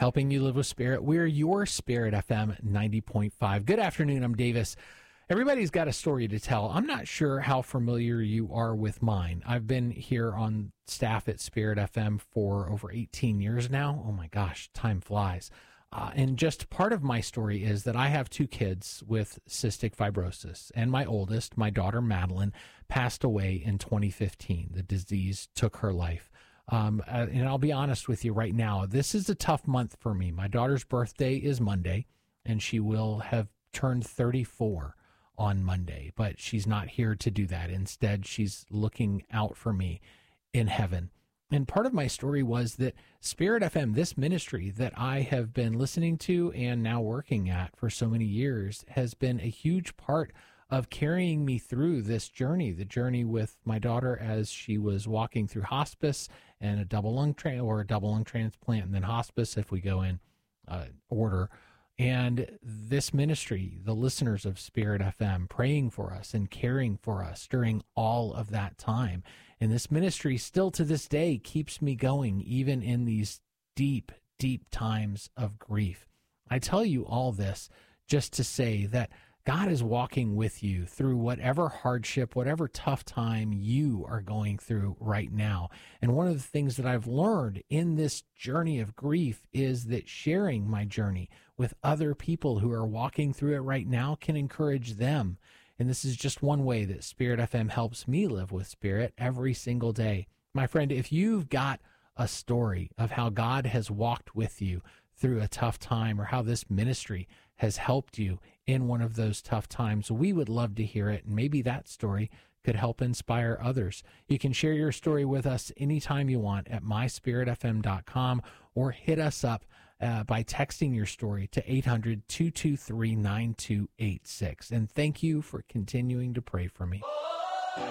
helping you live with Spirit. We're your Spirit FM 90.5. Good afternoon. I'm Davis. Everybody's got a story to tell. I'm not sure how familiar you are with mine. I've been here on staff at Spirit FM for over 18 years now. Oh my gosh, time flies. And just part of my story is that I have 2 kids with cystic fibrosis, and my oldest, my daughter Madeline, passed away in 2015. The disease took her life. And I'll be honest with you right now, this is a tough month for me. My daughter's birthday is Monday, and she will have turned 34 on Monday, but she's not here to do that. Instead, she's looking out for me in heaven. And part of my story was that Spirit FM, this ministry that I have been listening to and now working at for so many years, has been a huge part of carrying me through this journey, the journey with my daughter as she was walking through hospice and a double lung transplant, and then hospice if we go in order. And this ministry, the listeners of Spirit FM, praying for us and caring for us during all of that time. And this ministry still to this day keeps me going, even in these deep, deep times of grief. I tell you all this just to say that God is walking with you through whatever hardship, whatever tough time you are going through right now. And one of the things that I've learned in this journey of grief is that sharing my journey with other people who are walking through it right now can encourage them. And this is just one way that Spirit FM helps me live with Spirit every single day. My friend, if you've got a story of how God has walked with you through a tough time, or how this ministry has helped you in one of those tough times, we would love to hear it. And maybe that story could help inspire others. You can share your story with us anytime you want at myspiritfm.com, or hit us up by texting your story to 800-223-9286. And thank you for continuing to pray for me.